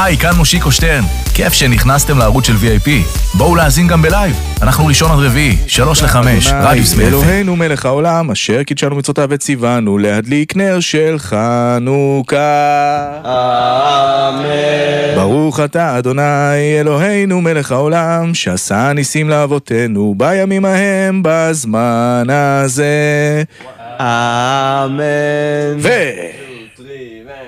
היי, כאן מושיקו שטרן. כיף שנכנסתם לערוץ של VIP. בואו להאזין גם בלייב. אנחנו ראשון עד רביעי, 3-5, רדיוס מאפן. אלוהינו מלך העולם, אשר קידשנו מצוותיו וציוונו להדליק נר של חנוכה. אמן. ברוך אתה אדוני אלוהינו מלך העולם, שעשה ניסים לאבותינו בימים ההם בזמן הזה. אמן.